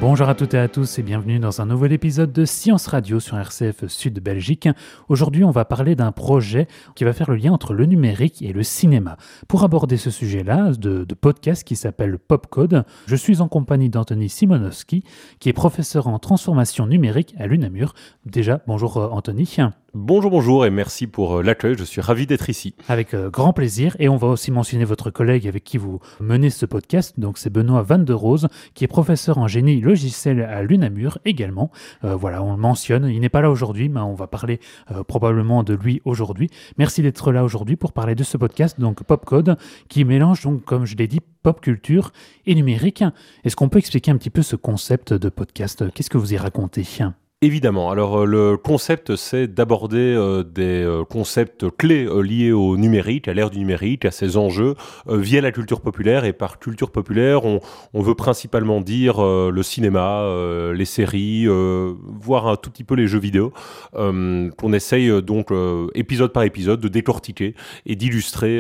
Bonjour à toutes et à tous et bienvenue dans un nouvel épisode de Science Radio sur RCF Sud Belgique. Aujourd'hui, on va parler d'un projet qui va faire le lien entre le numérique et le cinéma. Pour aborder ce sujet-là, de podcast qui s'appelle Popcode, je suis en compagnie d'Anthony Simonowski, qui est professeur en transformation numérique à l'UNAMUR. Déjà, bonjour Anthony. Bonjour et merci pour l'accueil, je suis ravi d'être ici. Avec grand plaisir, et on va aussi mentionner votre collègue avec qui vous menez ce podcast, donc c'est Benoît Van der Roos, qui est professeur en génie logiciel à l'UNAMUR également. Voilà, on le mentionne, il n'est pas là aujourd'hui, mais on va parler probablement de lui aujourd'hui. Merci d'être là aujourd'hui pour parler de ce podcast, donc Popcode, qui mélange donc, comme je l'ai dit, pop culture et numérique. Est-ce qu'on peut expliquer un petit peu ce concept de podcast ? Qu'est-ce que vous y racontez ? Évidemment. Alors, le concept, c'est d'aborder des concepts clés liés au numérique, à l'ère du numérique, à ses enjeux, via la culture populaire. Et par culture populaire, on veut principalement dire le cinéma, les séries, voire un tout petit peu les jeux vidéo, qu'on essaye donc, épisode par épisode, de décortiquer et d'illustrer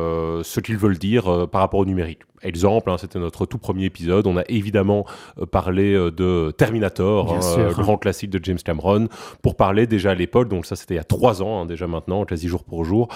ce qu'ils veulent dire par rapport au numérique. Exemple, c'était notre tout premier épisode. On a évidemment parlé de Terminator, grand classique de James Cameron, pour parler déjà à l'époque, donc ça c'était il y a 3 ans, déjà maintenant, quasi jour pour jour,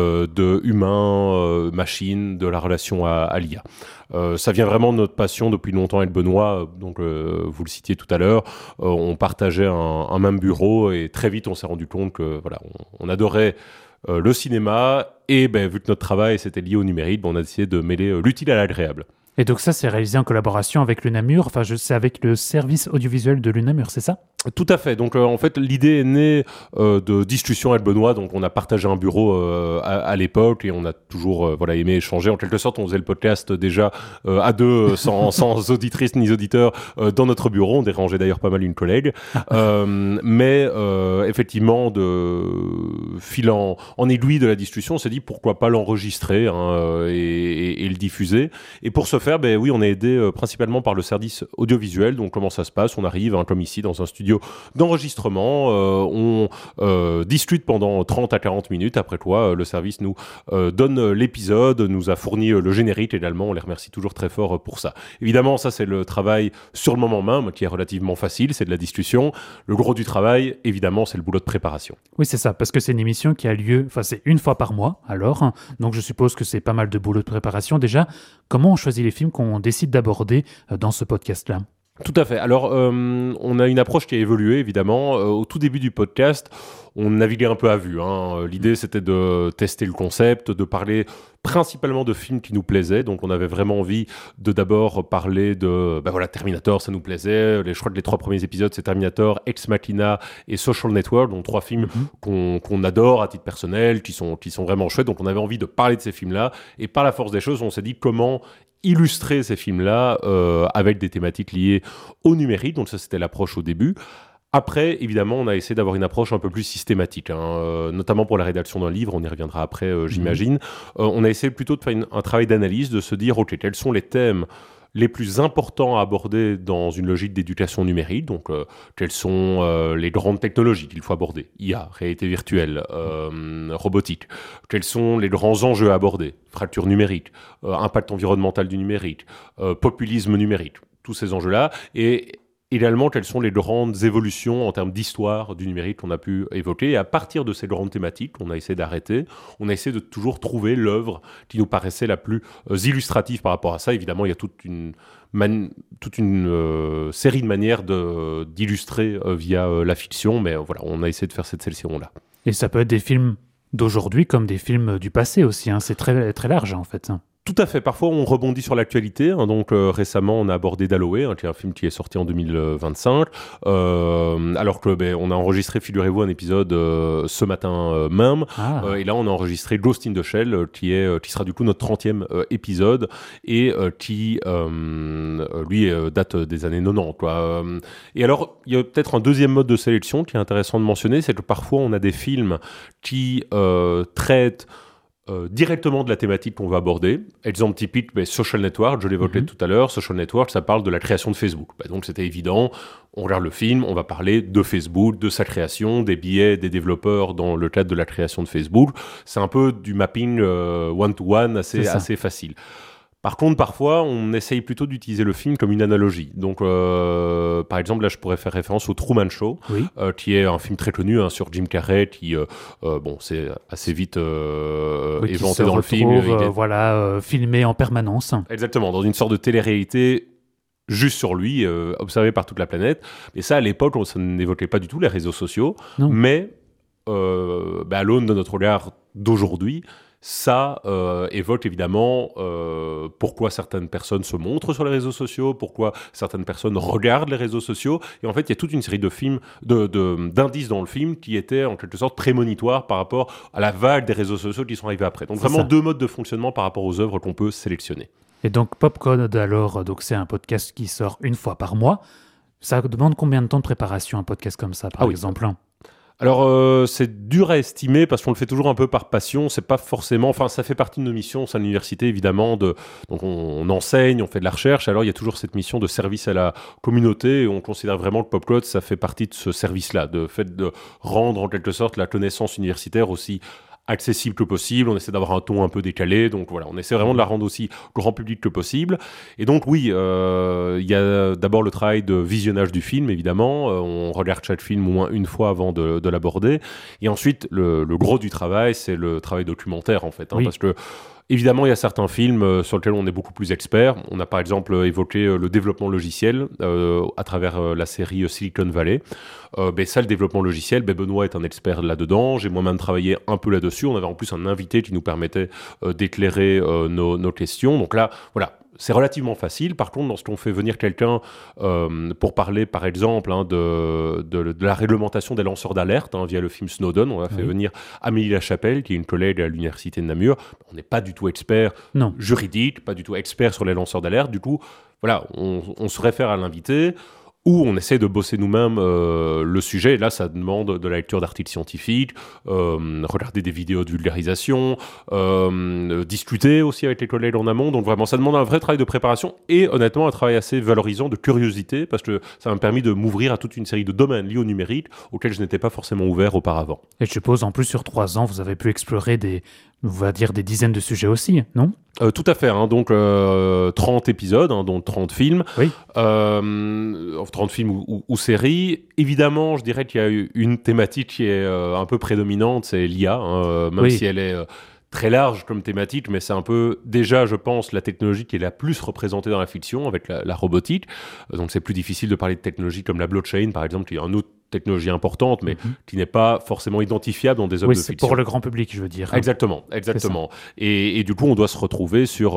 de humain, machine, de la relation à l'IA. Ça vient vraiment de notre passion depuis longtemps avec Benoît, donc vous le citiez tout à l'heure, on partageait un même bureau et très vite on s'est rendu compte que voilà, on adorait le cinéma, et vu que notre travail c'était lié au numérique, on a décidé de mêler l'utile à l'agréable. Et donc ça, c'est réalisé en collaboration avec l'UNAMUR, c'est avec le service audiovisuel de l'UNAMUR, c'est ça ? Tout à fait. Donc en fait, l'idée est née de discussions avec Benoît. Donc on a partagé un bureau à l'époque et on a toujours aimé échanger. En quelque sorte, on faisait le podcast déjà à deux, sans auditrices ni auditeurs dans notre bureau. On dérangeait d'ailleurs pas mal une collègue. Mais effectivement, de fil en aiguille de la discussion, on s'est dit pourquoi pas l'enregistrer et le diffuser. Et pour ce faire, oui, on est aidé principalement par le service audiovisuel. Donc comment ça se passe ? On arrive, comme ici, dans un studio d'enregistrement, on discute pendant 30 à 40 minutes, après quoi le service nous donne l'épisode, nous a fourni le générique également, on les remercie toujours très fort pour ça. Évidemment, ça c'est le travail sur le moment même, qui est relativement facile, c'est de la discussion. Le gros du travail, évidemment, c'est le boulot de préparation. Oui, c'est ça, parce que c'est une émission qui a lieu, c'est une fois par mois, alors, donc je suppose que c'est pas mal de boulot de préparation. Déjà, comment on choisit les films qu'on décide d'aborder dans ce podcast-là ? Tout à fait. Alors, on a une approche qui a évolué, évidemment. Au tout début du podcast, on naviguait un peu à vue. L'idée, c'était de tester le concept, de parler principalement de films qui nous plaisaient. Donc, on avait vraiment envie de d'abord parler de Terminator, ça nous plaisait. Je crois que les 3 premiers épisodes, c'est Terminator, Ex Machina et Social Network, donc 3 films qu'on adore à titre personnel, qui sont vraiment chouettes. Donc, on avait envie de parler de ces films-là. Et par la force des choses, on s'est dit comment illustrer ces films-là avec des thématiques liées au numérique. Donc ça, c'était l'approche au début. Après, évidemment, on a essayé d'avoir une approche un peu plus systématique, notamment pour la rédaction d'un livre, on y reviendra après, j'imagine. On a essayé plutôt de faire un travail d'analyse, de se dire, ok, quels sont les thèmes les plus importants à aborder dans une logique d'éducation numérique, donc quelles sont les grandes technologies qu'il faut aborder, IA, réalité virtuelle, robotique, quels sont les grands enjeux à aborder, fracture numérique, impact environnemental du numérique, populisme numérique, tous ces enjeux-là, et également quelles sont les grandes évolutions en termes d'histoire du numérique qu'on a pu évoquer. Et à partir de ces grandes thématiques qu'on a essayé d'arrêter, on a essayé de toujours trouver l'œuvre qui nous paraissait la plus illustrative par rapport à ça. Évidemment, il y a toute une série de manières d'illustrer via la fiction, mais voilà, on a essayé de faire cette sélection-là. Et ça peut être des films d'aujourd'hui comme des films du passé aussi, c'est très, très large en fait. Tout à fait. Parfois, on rebondit sur l'actualité. Donc, récemment, on a abordé Dalloway, qui est un film qui est sorti en 2025. Alors que, on a enregistré, figurez-vous, un épisode ce matin même. Et là, on a enregistré Ghost in the Shell, qui sera du coup notre 30e épisode et qui, lui, date des années 90. Quoi. Et alors, il y a peut-être un deuxième mode de sélection qui est intéressant de mentionner, c'est que parfois, on a des films qui traitent directement de la thématique qu'on va aborder. Exemple typique, Social Network, je l'évoquais tout à l'heure. Social Network, ça parle de la création de Facebook. Donc c'était évident, on regarde le film, on va parler de Facebook, de sa création, des biais des développeurs dans le cadre de la création de Facebook. C'est un peu du mapping one-to-one assez facile. Par contre, parfois, on essaye plutôt d'utiliser le film comme une analogie. Donc, par exemple, là, je pourrais faire référence au Truman Show, qui est un film très connu sur Jim Carrey, qui, c'est assez vite éventé dans le film. Filmé en permanence. Exactement, dans une sorte de télé-réalité juste sur lui, observé par toute la planète. Et ça, à l'époque, ça n'évoquait pas du tout les réseaux sociaux, mais à l'aune de notre regard d'aujourd'hui, ça évoque évidemment pourquoi certaines personnes se montrent sur les réseaux sociaux, pourquoi certaines personnes regardent les réseaux sociaux. Et en fait, il y a toute une série de films, d'indices dans le film qui étaient en quelque sorte prémonitoires par rapport à la vague des réseaux sociaux qui sont arrivés après. Donc vraiment deux modes de fonctionnement par rapport aux œuvres qu'on peut sélectionner. Et donc Popcode, alors, c'est un podcast qui sort une fois par mois. Ça demande combien de temps de préparation, un podcast comme ça, par exemple? Alors, c'est dur à estimer parce qu'on le fait toujours un peu par passion. C'est pas forcément... Enfin, ça fait partie de nos missions à l'université, évidemment. Donc, on enseigne, on fait de la recherche. Alors, il y a toujours cette mission de service à la communauté. Et on considère vraiment que Popcode, ça fait partie de ce service-là, de fait de rendre, en quelque sorte, la connaissance universitaire aussi accessible que possible. On essaie d'avoir un ton un peu décalé. Donc, voilà, on essaie vraiment de la rendre aussi grand public que possible. Et donc, oui, il y a d'abord le travail de visionnage du film, évidemment. On regarde chaque film au moins une fois avant de l'aborder. Et ensuite, le gros du travail, c'est le travail documentaire, en fait. Parce que, évidemment, il y a certains films sur lesquels on est beaucoup plus expert. On a par exemple évoqué le développement logiciel à travers la série Silicon Valley. Ça, le développement logiciel, Benoît est un expert là-dedans. J'ai moi-même travaillé un peu là-dessus. On avait en plus un invité qui nous permettait d'éclairer nos questions. Donc là, voilà. C'est relativement facile. Par contre, lorsqu'on fait venir quelqu'un pour parler, par exemple, de la réglementation des lanceurs d'alerte via le film Snowden, on a fait venir Amélie Lachapelle, qui est une collègue à l'université de Namur. On n'est pas du tout expert juridique, pas du tout expert sur les lanceurs d'alerte. Du coup, voilà, on se réfère à l'invité, où on essaie de bosser nous-mêmes le sujet. Et là, ça demande de la lecture d'articles scientifiques, regarder des vidéos de vulgarisation, discuter aussi avec les collègues en amont. Donc vraiment, ça demande un vrai travail de préparation et honnêtement, un travail assez valorisant de curiosité parce que ça m'a permis de m'ouvrir à toute une série de domaines liés au numérique auxquels je n'étais pas forcément ouvert auparavant. Et je suppose, en plus, sur 3 ans, vous avez pu explorer des dizaines de sujets aussi, non ? Tout à fait, donc 30 épisodes, dont 30 films, 30 films ou séries. Évidemment, je dirais qu'il y a une thématique qui est un peu prédominante, c'est l'IA, même si elle est très large comme thématique, mais c'est un peu déjà, je pense, la technologie qui est la plus représentée dans la fiction avec la robotique. Donc c'est plus difficile de parler de technologies comme la blockchain, par exemple, qui est un autre technologie importante, mais qui n'est pas forcément identifiable dans des œuvres de fiction. Oui, c'est pour le grand public, je veux dire. Exactement. Et du coup, on doit se retrouver sur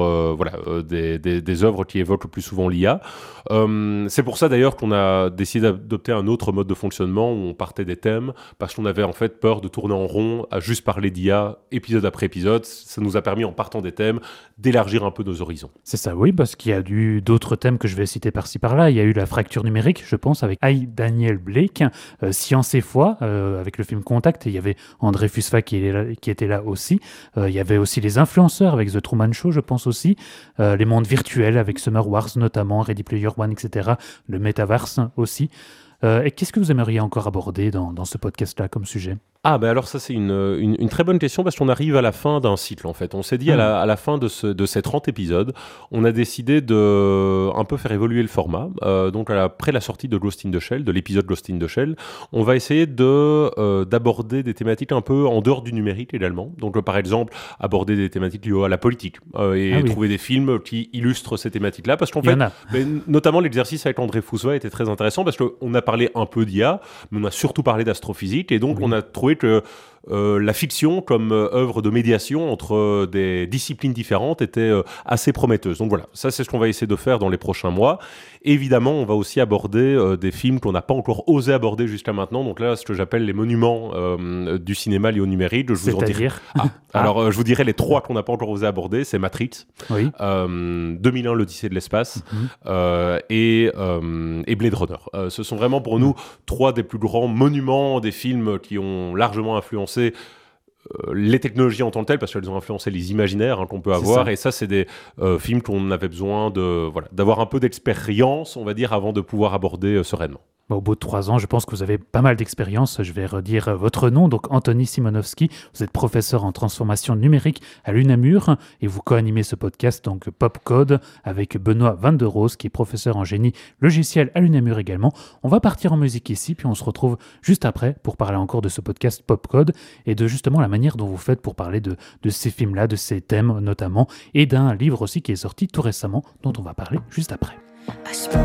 des œuvres qui évoquent le plus souvent l'IA. C'est pour ça, d'ailleurs, qu'on a décidé d'adopter un autre mode de fonctionnement où on partait des thèmes, parce qu'on avait en fait peur de tourner en rond à juste parler d'IA épisode après épisode. Ça nous a permis, en partant des thèmes, d'élargir un peu nos horizons. C'est ça, oui, parce qu'il y a d'autres thèmes que je vais citer par-ci par-là. Il y a eu la fracture numérique, je pense, avec Daniel Blake, Science et foi, avec le film Contact, et il y avait André Fusfa qui était là aussi. Il y avait aussi les influenceurs avec The Truman Show, je pense aussi. Les mondes virtuels avec Summer Wars notamment, Ready Player One, etc. Le Metaverse aussi. Et qu'est-ce que vous aimeriez encore aborder dans ce podcast-là comme sujet ? Alors ça, c'est une très bonne question parce qu'on arrive à la fin d'un cycle, en fait. On s'est dit à la fin de ces 30 épisodes, on a décidé de un peu faire évoluer le format. Donc après la sortie de Ghost in the Shell, de l'épisode Ghost in the Shell, on va essayer d'aborder des thématiques un peu en dehors du numérique également. Donc par exemple, aborder des thématiques liées à la politique trouver des films qui illustrent ces thématiques-là. Parce qu'en fait, notamment l'exercice avec André Fusfa était très intéressant parce qu'on a parlé un peu d'IA, mais on a surtout parlé d'astrophysique et donc on a trouvé que la fiction comme œuvre de médiation entre des disciplines différentes était assez prometteuse. Donc voilà, ça c'est ce qu'on va essayer de faire dans les prochains mois. Évidemment, on va aussi aborder des films qu'on n'a pas encore osé aborder jusqu'à maintenant. Donc là, ce que j'appelle les monuments du cinéma liés au numérique. C'est-à-dire Alors, je vous dirai les 3 qu'on n'a pas encore osé aborder. C'est Matrix, 2001, l'Odyssée de l'espace et Blade Runner. Ce sont vraiment pour nous 3 des plus grands monuments des films qui ont largement influencé les technologies en tant que telles, parce qu'elles ont influencé les imaginaires qu'on peut avoir, et ça c'est des films qu'on avait besoin d'avoir un peu d'expérience, on va dire, avant de pouvoir aborder sereinement. Au bout de 3 ans, je pense que vous avez pas mal d'expérience. Je vais redire votre nom, donc Anthony Simonovski. Vous êtes professeur en transformation numérique à l'UNAMUR et vous co-animez ce podcast, donc Popcode, avec Benoît Van der Roos, qui est professeur en génie logiciel à l'UNAMUR également. On va partir en musique ici, puis on se retrouve juste après pour parler encore de ce podcast Popcode et de justement la manière dont vous faites pour parler de ces films-là, de ces thèmes notamment, et d'un livre aussi qui est sorti tout récemment, dont on va parler juste après.